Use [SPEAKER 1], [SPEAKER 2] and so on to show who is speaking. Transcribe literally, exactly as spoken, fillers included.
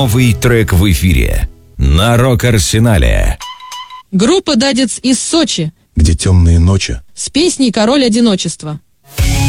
[SPEAKER 1] Новый трек в эфире на Рок-Арсенале.
[SPEAKER 2] Группа «Дадец» из Сочи,
[SPEAKER 3] где темные ночи
[SPEAKER 2] с песней «Король одиночества».